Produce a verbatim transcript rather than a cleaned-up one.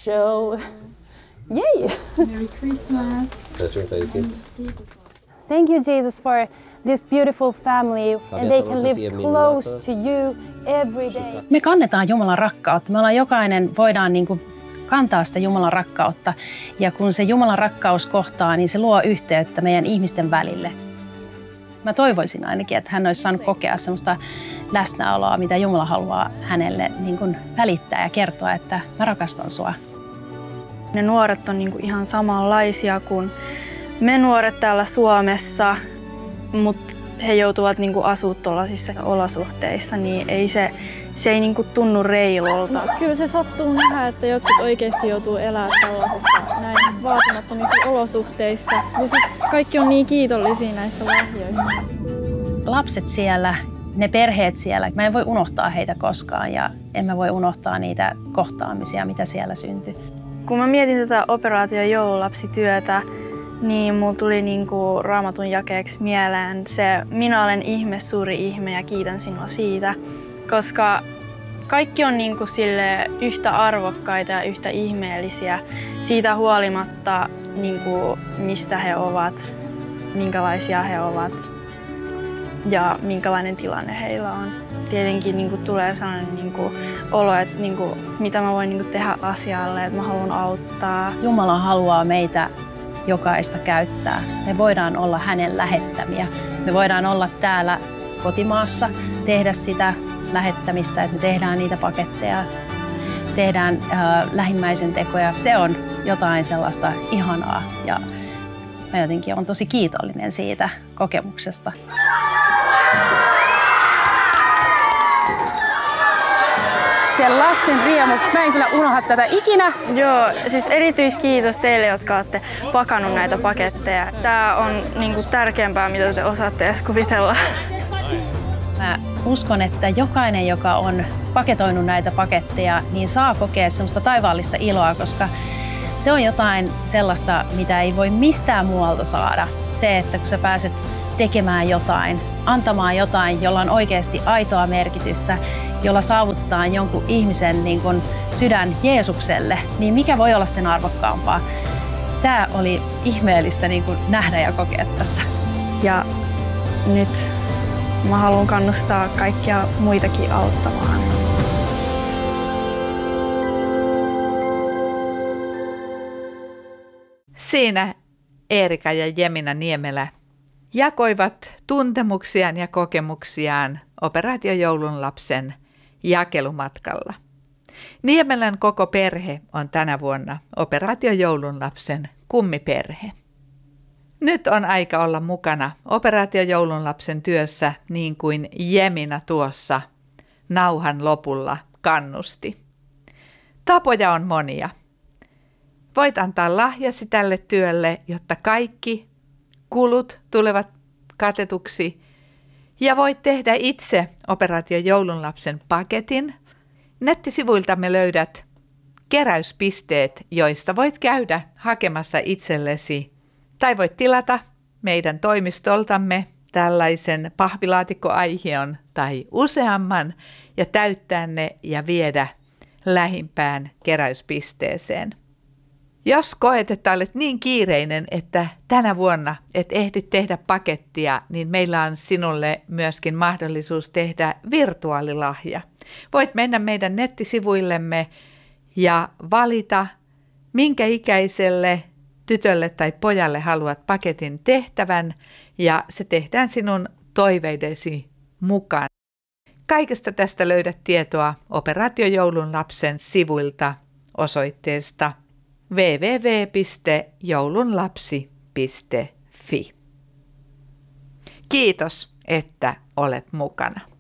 show. Yay! Merry Christmas. That's right, thank you. Thank you, Jesus, for this beautiful family, and they can live close to you every day. Me kannetaan Jumalan rakkautta. Me ollaan jokainen, voidaan niin kuin kantaa sitä Jumalan rakkautta. Ja kun se Jumalan rakkaus kohtaa, niin se luo yhteyttä meidän ihmisten välille. Mä toivoisin ainakin, että hän olisi saanut kokea semmoista läsnäoloa, mitä Jumala haluaa hänelle niin kuin välittää ja kertoa, että mä rakastan sua. Ne nuoret on niin kuin ihan samanlaisia kuin me nuoret täällä Suomessa, mutta he joutuvat niin kuin asumaan tuollaisissa olosuhteissa, niin ei se, se ei niin kuin tunnu reilulta. Kyllä se sattuu nähdä, että jotkut oikeasti joutuu elämään tällaisissa näin vaatimattomissa olosuhteissa. Ja sit kaikki on niin kiitollisia näistä lahjoista. Lapset siellä, ne perheet siellä, mä en voi unohtaa heitä koskaan ja en mä voi unohtaa niitä kohtaamisia, mitä siellä syntyi. Kun mä mietin tätä Operaatio Joululapsi-työtä, niin mulla tuli niinku Raamatun jakeeksi mieleen se minä olen ihme, suuri ihme ja kiitän sinua siitä, koska kaikki on niinku sille yhtä arvokkaita ja yhtä ihmeellisiä siitä huolimatta, niinku, mistä he ovat, minkälaisia he ovat ja minkälainen tilanne heillä on. Tietenkin niinku tulee sellainen niinku olo, että niinku, mitä mä voin niinku tehdä asialle, että mä haluan auttaa. Jumala haluaa meitä jokaista käyttää. Me voidaan olla hänen lähettämiä. Me voidaan olla täällä kotimaassa, tehdä sitä lähettämistä, että me tehdään niitä paketteja, tehdään äh, lähimmäisen tekoja. Se on jotain sellaista ihanaa ja mä jotenkin olen tosi kiitollinen siitä kokemuksesta. Siellä lasten riemu. Mä en kyllä unohda tätä ikinä. Joo, siis erityiskiitos teille, jotka olette pakannut näitä paketteja. Tää on niinku tärkeämpää, mitä te osaatte edes kuvitella. Mä uskon, että jokainen, joka on paketoinut näitä paketteja, niin saa kokea semmoista taivaallista iloa, koska se on jotain sellaista, mitä ei voi mistään muualta saada. Se, että kun sä pääset tekemään jotain, antamaan jotain, jolla on oikeasti aitoa merkitystä, jolla saavuttaa jonkun ihmisen niin kuin sydän Jeesukselle, niin mikä voi olla sen arvokkaampaa? Tämä oli ihmeellistä niin kuin nähdä ja kokea tässä. Ja nyt mä haluan kannustaa kaikkia muitakin auttamaan. Siinä Eerika ja Jemina Niemelä jakoivat tuntemuksiaan ja kokemuksiaan Operaatio Joulunlapsen jakelumatkalla. Niemelän koko perhe on tänä vuonna Operaatio Joulunlapsen kummiperhe. Nyt on aika olla mukana Operaatio Joulunlapsen työssä niin kuin Jemina tuossa nauhan lopulla kannusti. Tapoja on monia. Voit antaa lahjasi tälle työlle, jotta kaikki kulut tulevat katetuksi. Ja voit tehdä itse Operaatio Joulunlapsen paketin. Nettisivuiltamme löydät keräyspisteet, joista voit käydä hakemassa itsellesi. Tai voit tilata meidän toimistoltamme tällaisen pahvilaatikkoaihion tai useamman ja täyttää ne ja viedä lähimpään keräyspisteeseen. Jos koet, että olet niin kiireinen, että tänä vuonna et ehdi tehdä pakettia, niin meillä on sinulle myöskin mahdollisuus tehdä virtuaalilahja. Voit mennä meidän nettisivuillemme ja valita, minkä ikäiselle tytölle tai pojalle haluat paketin tehtävän, ja se tehdään sinun toiveidesi mukaan. Kaikesta tästä löydät tietoa Operaatio Joulunlapsen sivuilta osoitteesta double-u double-u double-u piste joulunlapsi piste fi. Kiitos, että olet mukana.